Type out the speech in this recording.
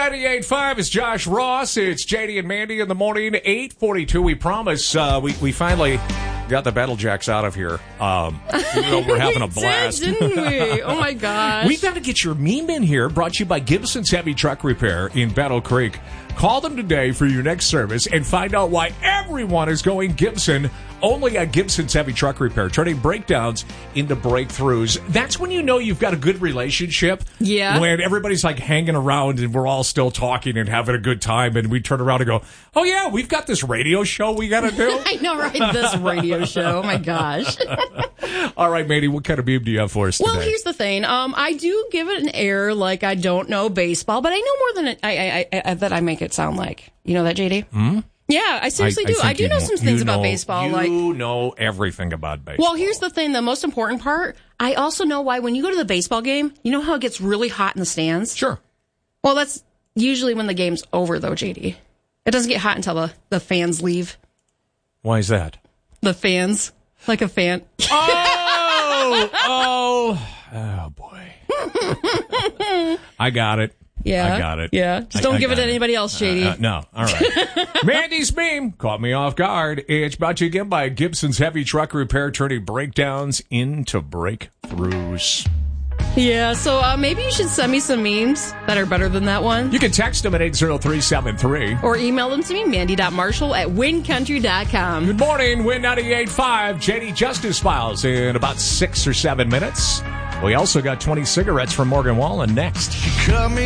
98.5 is Josh Ross. It's JD and Mandy in the morning, 8:42. We promise we finally got the Battle Jacks out of here. Even though we're having a blast. Didn't we? Oh, my gosh. We've got to get your meme in here, brought to you by Gibson's Heavy Truck Repair in Battle Creek. Call them today for your next service and find out why everyone is going Gibson. Only at Gibson's Heavy Truck Repair, turning breakdowns into breakthroughs. That's when you know you've got a good relationship. Yeah. When everybody's like hanging around and we're all still talking and having a good time, and we turn around and go, oh yeah, we've got this radio show we got to do. I know, right? This radio show. Oh my gosh. All right, Mandy, what kind of meme do you have for us today? Well, here's the thing. I do give it an air like I don't know baseball, but I know more than that I make it sound like. You know that, JD? Hmm? Yeah, I seriously do. I do know some things about baseball. You know everything about baseball. Well, here's the thing. The most important part, I also know why when you go to the baseball game, you know how it gets really hot in the stands? Sure. Well, that's usually when the game's over, though, JD. It doesn't get hot until the fans leave. Why is that? The fans. Like a fan. Oh, boy. I got it. Yeah. I got it. Yeah. Just don't give it to anybody else, JD. No. All right. Mandy's meme caught me off guard. It's brought to you again by Gibson's Heavy Truck Repair, turning breakdowns into breakthroughs. Yeah, so maybe you should send me some memes that are better than that one. You can text them at 80373. Or email them to me, mandy.marshall@wincountry.com. Good morning, Win 98.5, JD Justice Files in about 6 or 7 minutes. We also got 20 cigarettes from Morgan Wallen next.